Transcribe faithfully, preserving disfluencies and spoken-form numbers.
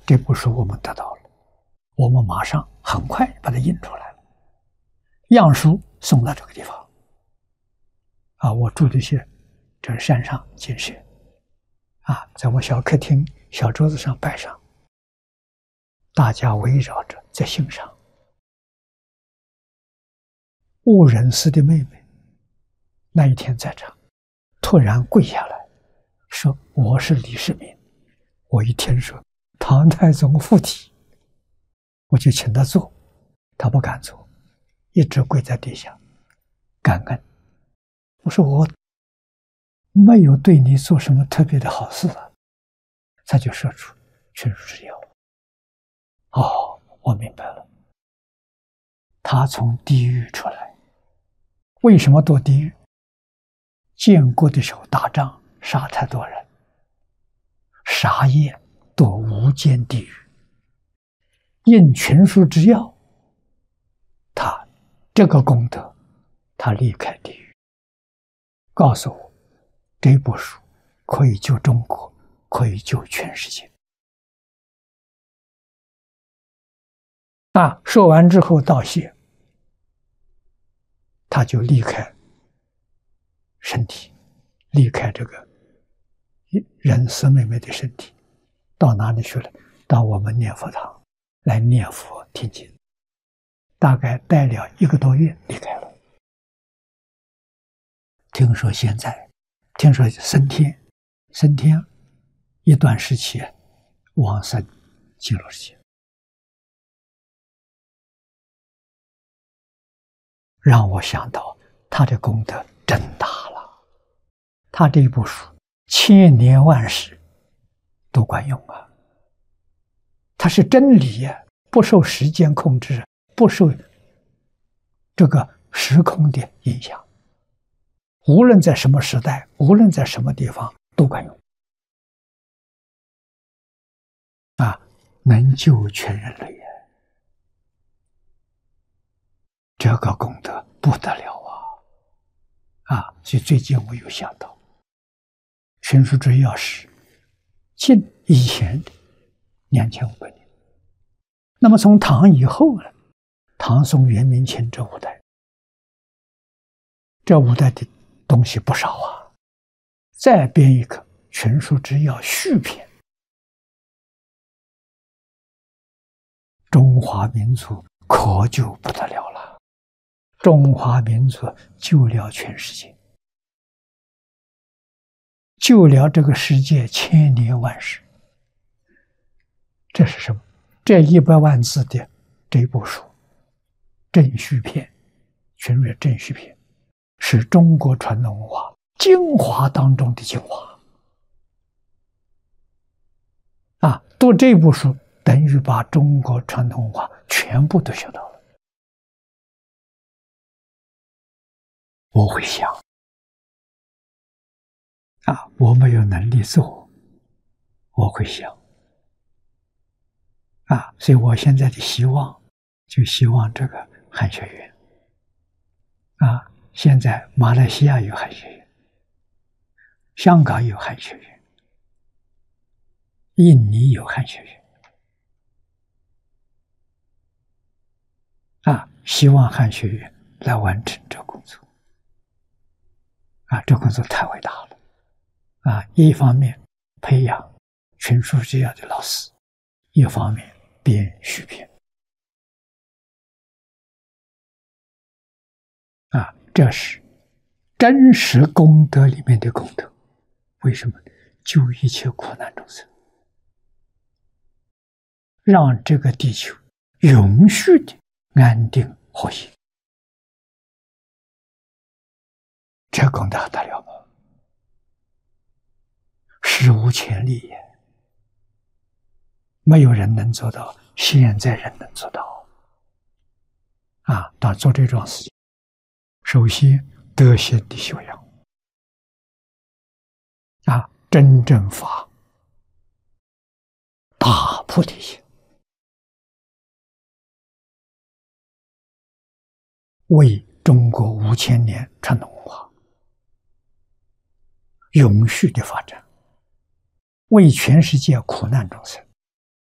这部书我们得到了，我们马上很快把它印出来了，样书送到这个地方。啊，我住的是这是山上建设，啊，在我小客厅小桌子上摆上，大家围绕着在欣赏。误人寺的妹妹那一天在场，突然跪下来说：“我是李世民。”我一听说唐太宗附体，我就请他坐，他不敢坐，一直跪在地下感恩。我说我没有对你做什么特别的好事啊，他就说出群书之要。哦，我明白了，他从地狱出来，为什么堕地狱？建国的时候打仗杀太多人，杀业堕无间地狱，应群书之要，他这个功德，他离开地狱，告诉我这部书可以救中国，可以救全世界。啊，说完之后道谢，他就离开身体，离开这个人师妹妹的身体，到哪里去了？到我们念佛堂来念佛听经，大概待了一个多月离开了。听说现在，听说升天，升天一段时期往生极乐世界，让我想到他的功德真大了。他这一部书千年万世都管用啊！它是真理呀，不受时间控制，不受这个时空的影响。无论在什么时代，无论在什么地方都管用啊，能救全人类呀！这个功德不得了啊！啊，所以最近我有想到，群书之要是近以前的两千五百年，那么从唐以后呢？唐宋元明清这五代，这五代的东西不少啊。再编一个群书之要续篇，中华民族可就不得了了。中华民族救了全世界，救了这个世界千年万世。这是什么？这一百万字的这部书正序篇，群书正序篇，是中国传统文化精华当中的精华啊！读这部书等于把中国传统文化全部都学到了。我会想啊，我没有能力做，我会想啊，所以我现在的希望，就希望这个汉学院啊，现在马来西亚有汉学院，香港有汉学院，印尼有汉学院啊，希望汉学院来完成这工作啊，这工作太伟大了啊！一方面培养群书之要的老师，一方面编续篇啊，这是真实功德里面的功德。为什么？救一切苦难众生，让这个地球永续的安定和谐，这功德得了吗？史无前例也，没有人能做到，现在人能做到啊！当做这桩事情，首先德行的修养啊，真正发大菩提心，为中国五千年传统文化永续的发展，为全世界苦难众生